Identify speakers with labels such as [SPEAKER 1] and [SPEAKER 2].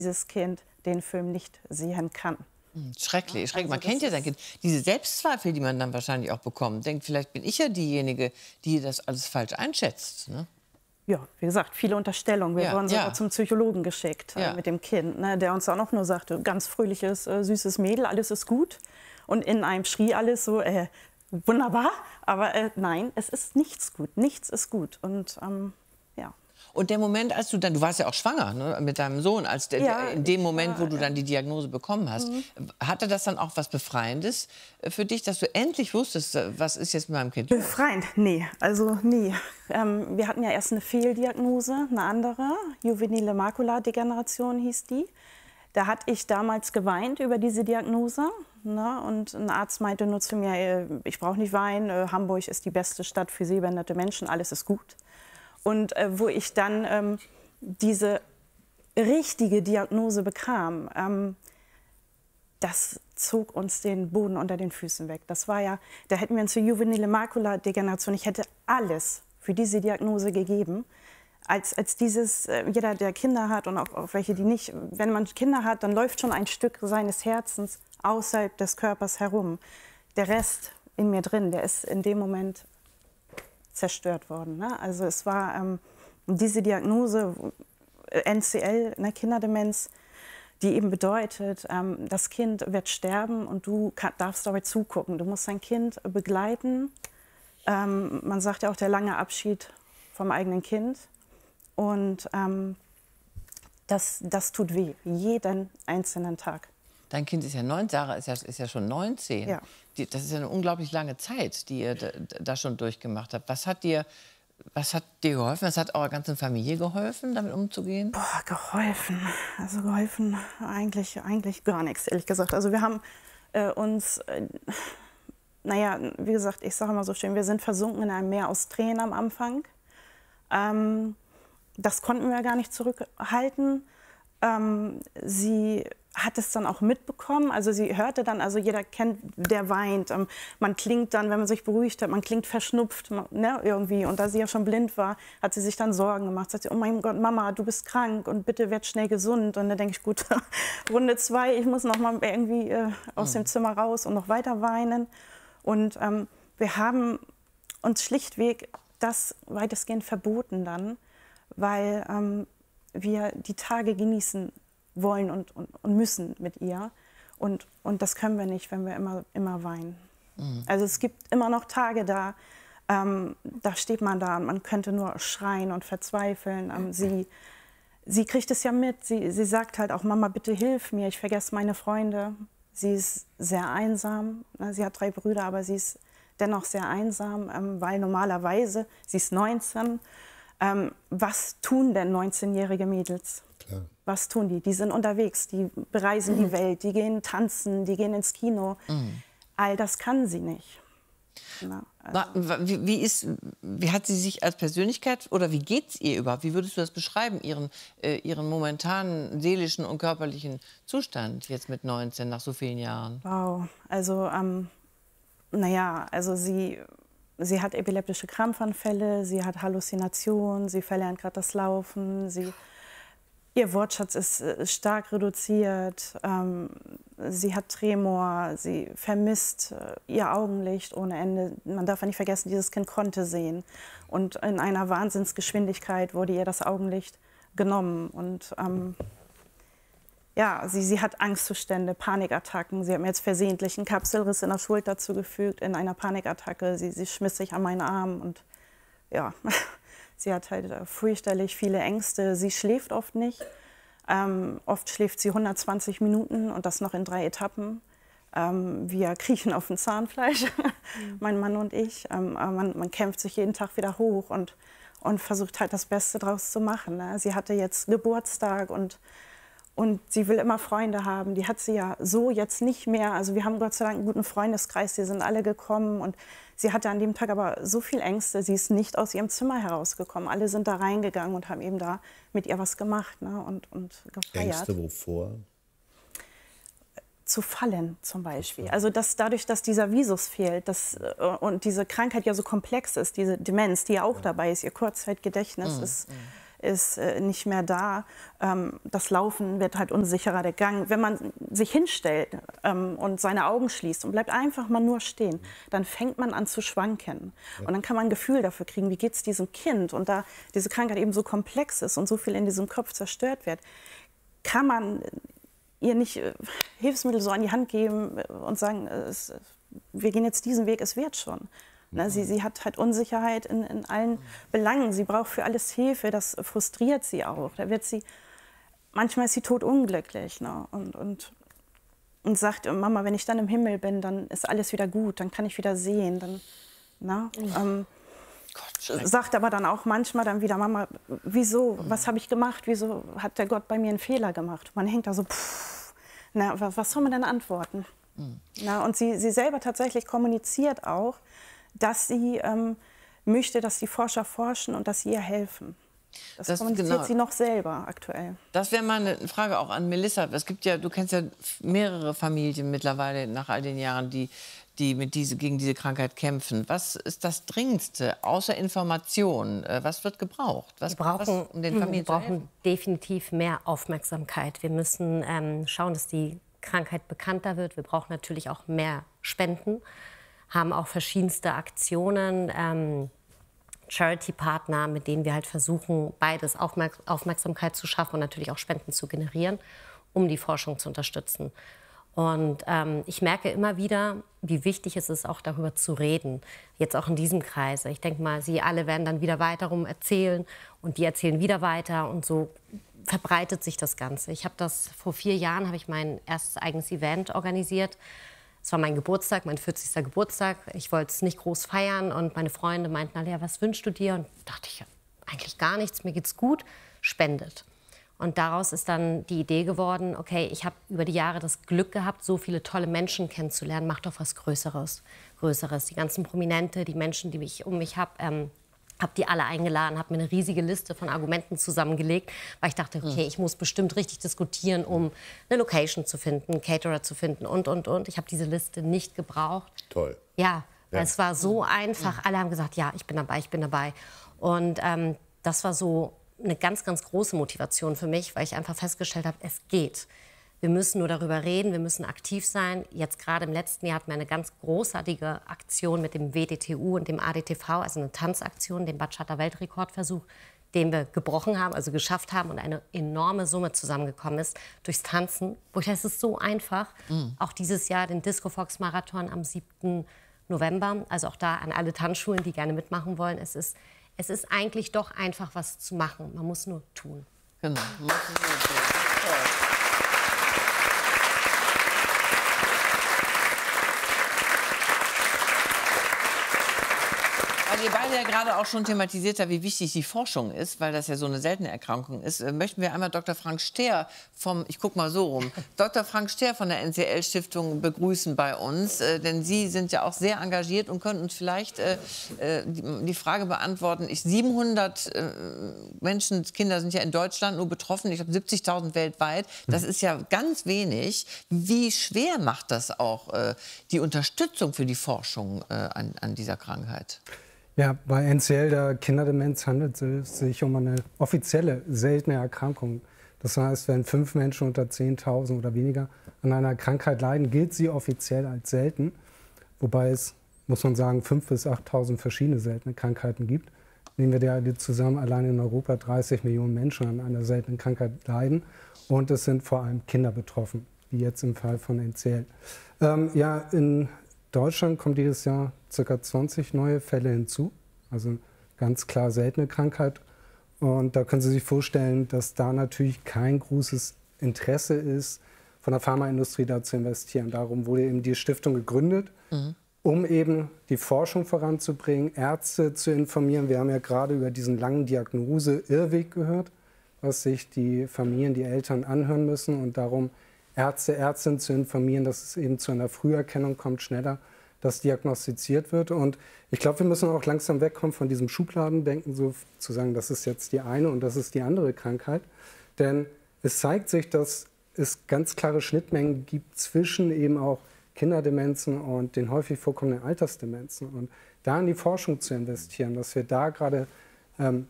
[SPEAKER 1] dieses Kind den Film nicht sehen kann.
[SPEAKER 2] Schrecklich, schrecklich. Man
[SPEAKER 1] Also
[SPEAKER 2] kennt ja
[SPEAKER 1] das
[SPEAKER 2] sein Kind. Diese Selbstzweifel, die man dann wahrscheinlich auch bekommt. Denkt, vielleicht bin ich ja diejenige, die das alles falsch einschätzt. Ne?
[SPEAKER 1] Ja, wie gesagt, viele Unterstellungen. Wir
[SPEAKER 2] Ja,
[SPEAKER 1] wurden sogar
[SPEAKER 2] ja.
[SPEAKER 1] zum Psychologen geschickt
[SPEAKER 2] Ja.
[SPEAKER 1] mit dem Kind, ne, der uns dann auch nur sagte, ganz fröhliches, süßes Mädel, alles ist gut. Und in einem schrie alles so, wunderbar, aber nein, es ist nichts gut, nichts ist gut. Und ja.
[SPEAKER 2] Und der Moment, als du dann, du warst ja auch schwanger, ne, mit deinem Sohn, als
[SPEAKER 1] Ja,
[SPEAKER 2] in dem Moment, wo
[SPEAKER 1] war,
[SPEAKER 2] du dann die Diagnose bekommen hast, hatte das dann auch was Befreiendes für dich, dass du endlich wusstest, was ist jetzt mit meinem Kind?
[SPEAKER 1] Befreiend? Nee, also nie. Wir hatten ja erst eine Fehldiagnose, eine andere, juvenile Makuladegeneration hieß die. Da hatte ich damals geweint über diese Diagnose. Ne? Und ein Arzt meinte nur zu mir, ich brauche nicht weinen, Hamburg ist die beste Stadt für sehbehinderte Menschen, alles ist gut. Und wo ich dann diese richtige Diagnose bekam, das zog uns den Boden unter den Füßen weg. Das war ja, da hätten wir uns zur juvenile Makuladegeneration, ich hätte alles für diese Diagnose gegeben. Als dieses, jeder, der Kinder hat und auch welche, die nicht, wenn man Kinder hat, dann läuft schon ein Stück seines Herzens außerhalb des Körpers herum. Der Rest in mir drin, der ist in dem Moment zerstört worden. Ne? Also es war diese Diagnose, NCL, ne, Kinderdemenz, die eben bedeutet, das Kind wird sterben und du darfst dabei zugucken. Du musst dein Kind begleiten. Man sagt ja auch der lange Abschied vom eigenen Kind. Und das tut weh, jeden einzelnen Tag.
[SPEAKER 2] Dein Kind ist ja 9, Sarah ist ja schon 19.
[SPEAKER 1] Ja.
[SPEAKER 2] Das ist ja eine unglaublich lange Zeit, die ihr da schon durchgemacht habt. Was hat dir geholfen? Was hat eurer ganzen Familie geholfen, damit umzugehen?
[SPEAKER 1] Boah, geholfen. Also geholfen eigentlich gar nichts, ehrlich gesagt. Also wir haben uns, naja, wie gesagt, ich sage immer so schön, wir sind versunken in einem Meer aus Tränen am Anfang. Das konnten wir gar nicht zurückhalten. Sie hat es dann auch mitbekommen. Also sie hörte dann, also jeder kennt, der weint. Man klingt dann, wenn man sich beruhigt hat, man klingt verschnupft, ne, irgendwie. Und da sie ja schon blind war, hat sie sich dann Sorgen gemacht. Sagt sie, oh mein Gott, Mama, du bist krank und bitte werd schnell gesund. Und da denke ich, gut, Runde 2, ich muss noch mal irgendwie aus dem Zimmer raus und noch weiter weinen. Und wir haben uns schlichtweg das weitestgehend verboten dann, weil wir die Tage genießen wollen und müssen mit ihr. Und das können wir nicht, wenn wir immer weinen. Also es gibt immer noch Tage, da steht man da und man könnte nur schreien und verzweifeln. Sie kriegt es ja mit. Sie sagt halt auch, Mama, bitte hilf mir, ich vergesse meine Freunde. Sie ist sehr einsam. Sie hat 3 Brüder, aber sie ist dennoch sehr einsam, weil normalerweise, sie ist 19, was tun denn 19-jährige Mädels? Klar. Was tun die? Die sind unterwegs, die bereisen die Welt, die gehen tanzen, die gehen ins Kino. All das kann sie nicht. Na, also.
[SPEAKER 2] Wie hat sie sich als Persönlichkeit, oder wie geht es ihr überhaupt? Wie würdest du das beschreiben, ihren momentanen seelischen und körperlichen Zustand jetzt mit 19, nach so vielen Jahren?
[SPEAKER 1] Wow, also naja, also sie hat epileptische Krampfanfälle, sie hat Halluzinationen, sie verlernt gerade das Laufen, ihr Wortschatz ist stark reduziert, sie hat Tremor, sie vermisst ihr Augenlicht ohne Ende. Man darf ja nicht vergessen, dieses Kind konnte sehen. Und in einer Wahnsinnsgeschwindigkeit wurde ihr das Augenlicht genommen. Und ja, sie hat Angstzustände, Panikattacken. Sie hat mir jetzt versehentlich einen Kapselriss in der Schulter zugefügt in einer Panikattacke. Sie schmiss sich an meinen Arm und ja, sie hat halt fürchterlich viele Ängste. Sie schläft oft nicht. Oft schläft sie 120 Minuten und das noch in 3 Etappen. Wir kriechen auf dem Zahnfleisch, mein Mann und ich. Man kämpft sich jeden Tag wieder hoch und versucht halt das Beste draus zu machen. Ne? Sie hatte jetzt Geburtstag und sie will immer Freunde haben. Die hat sie ja so jetzt nicht mehr. Also wir haben Gott sei Dank einen guten Freundeskreis, die sind alle gekommen. Und sie hatte an dem Tag aber so viel Ängste, sie ist nicht aus ihrem Zimmer herausgekommen. Alle sind da reingegangen und haben eben da mit ihr was gemacht, ne? und gefeiert.
[SPEAKER 3] Ängste wovor?
[SPEAKER 1] Zu fallen zum Beispiel. Also dadurch, dass dieser Visus fehlt und diese Krankheit ja so komplex ist, diese Demenz, die ja auch dabei ist, ihr Kurzzeitgedächtnis ist nicht mehr da. Das Laufen wird halt unsicherer, der Gang. Wenn man sich hinstellt und seine Augen schließt und bleibt einfach mal nur stehen, dann fängt man an zu schwanken. Und dann kann man ein Gefühl dafür kriegen, wie geht es diesem Kind. Und da diese Krankheit eben so komplex ist und so viel in diesem Kopf zerstört wird, kann man ihr nicht Hilfsmittel so an die Hand geben und sagen, wir gehen jetzt diesen Weg, es wird schon. Sie hat halt Unsicherheit in allen Belangen. Sie braucht für alles Hilfe. Das frustriert sie auch. Manchmal ist sie totunglücklich, ne? Und sagt, Mama, wenn ich dann im Himmel bin, dann ist alles wieder gut. Dann kann ich wieder sehen. Sagt aber dann auch manchmal dann wieder, Mama, wieso? Was habe ich gemacht? Wieso hat der Gott bei mir einen Fehler gemacht? Man hängt da so, was soll man denn antworten? Und sie selber tatsächlich kommuniziert auch, dass sie möchte, dass die Forscher forschen und dass sie ihr helfen. Das kommuniziert sie noch selber aktuell.
[SPEAKER 2] Das wäre mal eine Frage auch an Melissa. Es gibt ja, du kennst ja mehrere Familien mittlerweile nach all den Jahren, die gegen diese Krankheit kämpfen. Was ist das Dringendste, außer Information? Was wird gebraucht?
[SPEAKER 3] Wir brauchen definitiv mehr Aufmerksamkeit. Wir müssen schauen, dass die Krankheit bekannter wird. Wir brauchen natürlich auch mehr Spenden, haben auch verschiedenste Aktionen, Charity-Partner, mit denen wir halt versuchen, beides Aufmerksamkeit zu schaffen und natürlich auch Spenden zu generieren, um die Forschung zu unterstützen. Und ich merke immer wieder, wie wichtig es ist, auch darüber zu reden, jetzt auch in diesem Kreise. Ich denke mal, Sie alle werden dann wieder weiterum erzählen und die erzählen wieder weiter und so verbreitet sich das Ganze. Vor 4 Jahren habe ich mein erstes eigenes Event organisiert. Es war mein Geburtstag, mein 40. Geburtstag. Ich wollte es nicht groß feiern und meine Freunde meinten alle, ja, was wünschst du dir? Und dachte ich, eigentlich gar nichts, mir geht's gut, spendet. Und daraus ist dann die Idee geworden, okay, ich habe über die Jahre das Glück gehabt, so viele tolle Menschen kennenzulernen, mach doch was Größeres. Die ganzen Prominente, die Menschen, die ich um mich habe die alle eingeladen, habe mir eine riesige Liste von Argumenten zusammengelegt, weil ich dachte, okay, ich muss bestimmt richtig diskutieren, um eine Location zu finden, einen Caterer zu finden und. Ich habe diese Liste nicht gebraucht.
[SPEAKER 4] Toll.
[SPEAKER 3] Ja, es war so einfach. Alle haben gesagt, ja, ich bin dabei, ich bin dabei. Und das war so eine ganz, ganz große Motivation für mich, weil ich einfach festgestellt habe, es geht. Wir müssen nur darüber reden, wir müssen aktiv sein. Jetzt gerade im letzten Jahr hatten wir eine ganz großartige Aktion mit dem WDTU und dem ADTV, also eine Tanzaktion, den Bachata-Weltrekordversuch, den wir gebrochen haben, also geschafft haben und eine enorme Summe zusammengekommen ist durchs Tanzen. Wo ich dachte, es ist so einfach. Auch dieses Jahr den Disco-Fox-Marathon am 7. November. Also auch da an alle Tanzschulen, die gerne mitmachen wollen. Es ist eigentlich doch einfach, was zu machen. Man muss nur tun.
[SPEAKER 2] Genau. Weil ihr beide ja gerade auch schon thematisiert habt, wie wichtig die Forschung ist, weil das ja so eine seltene Erkrankung ist, möchten wir einmal Dr. Frank Stehr Dr. Frank Stehr von der NCL-Stiftung begrüßen bei uns. Denn Sie sind ja auch sehr engagiert und können uns vielleicht die Frage beantworten. 700 Kinder sind ja in Deutschland nur betroffen, ich glaube 70.000 weltweit. Das ist ja ganz wenig. Wie schwer macht das auch die Unterstützung für die Forschung an dieser Krankheit?
[SPEAKER 5] Ja, bei NCL, der Kinderdemenz, handelt es sich um eine offizielle seltene Erkrankung. Das heißt, wenn 5 Menschen unter 10.000 oder weniger an einer Krankheit leiden, gilt sie offiziell als selten. Wobei es, muss man sagen, 5.000 bis 8.000 verschiedene seltene Krankheiten gibt. Nehmen wir die zusammen, allein in Europa 30 Millionen Menschen an einer seltenen Krankheit leiden. Und es sind vor allem Kinder betroffen, wie jetzt im Fall von NCL. In Deutschland kommt jedes Jahr ca. 20 neue Fälle hinzu, also ganz klar seltene Krankheit. Und da können Sie sich vorstellen, dass da natürlich kein großes Interesse ist, von der Pharmaindustrie da zu investieren. Darum wurde eben die Stiftung gegründet, um eben die Forschung voranzubringen, Ärzte zu informieren. Wir haben ja gerade über diesen langen Diagnose-Irrweg gehört, was sich die Familien, die Eltern anhören müssen und darum Ärzte, Ärztinnen zu informieren, dass es eben zu einer Früherkennung kommt, schneller, dass diagnostiziert wird. Und ich glaube, wir müssen auch langsam wegkommen von diesem Schubladendenken, so zu sagen, das ist jetzt die eine und das ist die andere Krankheit. Denn es zeigt sich, dass es ganz klare Schnittmengen gibt zwischen eben auch Kinderdemenzen und den häufig vorkommenden Altersdemenzen. Und da in die Forschung zu investieren, dass wir da gerade